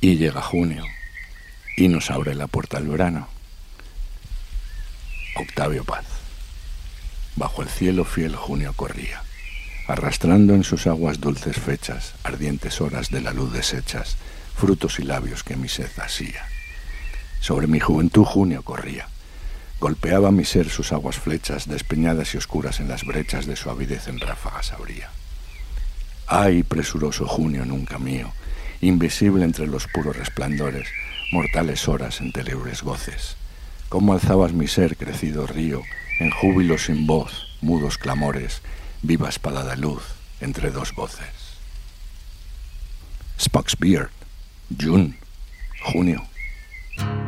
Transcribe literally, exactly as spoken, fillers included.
Y llega junio, y nos abre la puerta al verano. Octavio Paz. Bajo el cielo fiel junio corría, arrastrando en sus aguas dulces fechas, ardientes horas de la luz deshechas, frutos y labios que mi sed hacía. Sobre mi juventud junio corría, golpeaba mi ser sus aguas flechas, despeñadas y oscuras en las brechas de su avidez en ráfagas abría. Ay, presuroso junio nunca mío, invisible entre los puros resplandores, mortales horas en telebres goces. Cómo alzabas mi ser crecido río, en júbilo sin voz, mudos clamores, viva espada de luz entre dos voces. Spock's Beard, June, junio.